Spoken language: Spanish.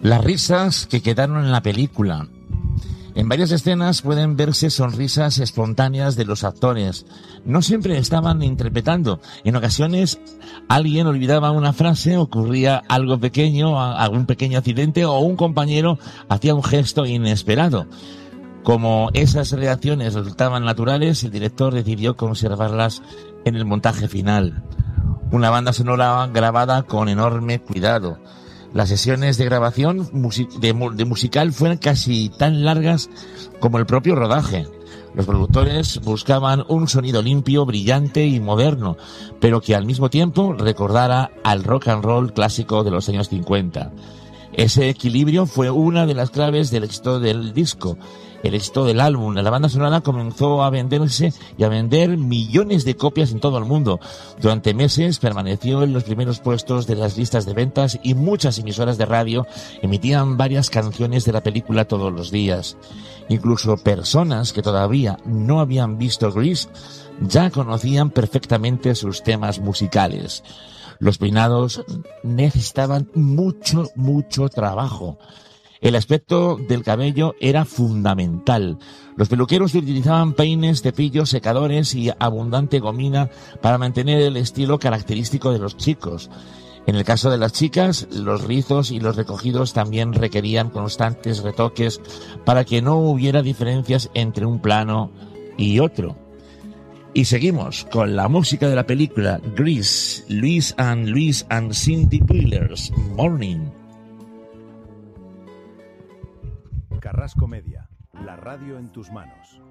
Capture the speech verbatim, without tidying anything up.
Las risas que quedaron en la película. En varias escenas pueden verse sonrisas espontáneas de los actores. No siempre estaban interpretando. En ocasiones alguien olvidaba una frase, ocurría algo pequeño, algún pequeño accidente o un compañero hacía un gesto inesperado. Como esas reacciones resultaban naturales, el director decidió conservarlas en el montaje final. Una banda sonora grabada con enorme cuidado. Las sesiones de grabación de, de musical fueron casi tan largas como el propio rodaje. Los productores buscaban un sonido limpio, brillante y moderno, pero que al mismo tiempo recordara al rock and roll clásico de los años cincuenta. Ese equilibrio fue una de las claves del éxito del disco, el éxito del álbum. La banda sonora comenzó a venderse y a vender millones de copias en todo el mundo. Durante meses permaneció en los primeros puestos de las listas de ventas y muchas emisoras de radio emitían varias canciones de la película todos los días. Incluso personas que todavía no habían visto Grease ya conocían perfectamente sus temas musicales. Los peinados necesitaban mucho, mucho trabajo. El aspecto del cabello era fundamental. Los peluqueros utilizaban peines, cepillos, secadores y abundante gomina para mantener el estilo característico de los chicos. En el caso de las chicas, los rizos y los recogidos también requerían constantes retoques para que no hubiera diferencias entre un plano y otro. Y seguimos con la música de la película Grease, Luis and Luis and Cindy Wheeler's Morning. Carrasco Media, la radio en tus manos.